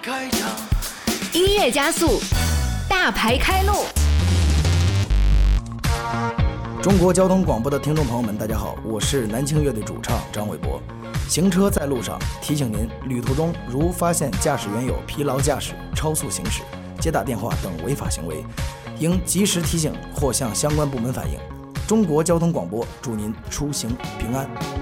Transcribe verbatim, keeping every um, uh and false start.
开场， 音乐加速，大牌开路。 中国交通广播的听众朋友们，大家好，我是南青乐队主唱张伟博。行车在路上，提醒您，旅途中如发现驾驶员有疲劳驾驶、超速行驶、接打电话等违法行为，应及时提醒或向相关部门反映。中国交通广播祝您出行平安。